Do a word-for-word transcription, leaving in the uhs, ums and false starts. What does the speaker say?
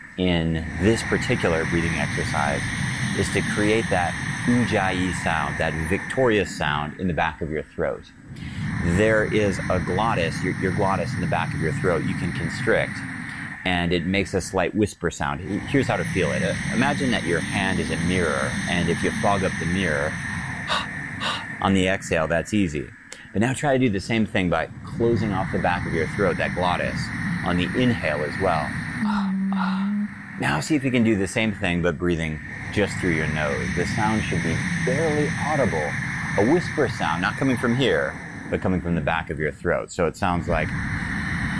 in this particular breathing exercise is to create that ujjayi sound, that victorious sound in the back of your throat. There is a glottis, your, your glottis in the back of your throat, you can constrict, and it makes a slight whisper sound. Here's how to feel it. Imagine that your hand is a mirror, and if you fog up the mirror, on the exhale, that's easy. But now try to do the same thing by closing off the back of your throat, that glottis, on the inhale as well. Now see if you can do the same thing, but breathing just through your nose. The sound should be barely audible. A whisper sound, not coming from here, but coming from the back of your throat. So it sounds like